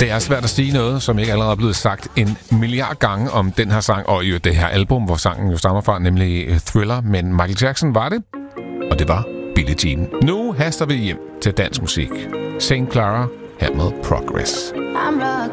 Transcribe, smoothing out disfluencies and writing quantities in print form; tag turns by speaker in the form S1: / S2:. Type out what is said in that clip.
S1: Det er svært at sige noget, som ikke allerede er blevet sagt en milliard gange om den her sang, og jo det her album, hvor sangen jo stammer fra, nemlig Thriller. Men Michael Jackson var det, og det var Billie Jean. Nu haster vi hjem til dansk musik. St. Clara her med Progress.
S2: I'm rock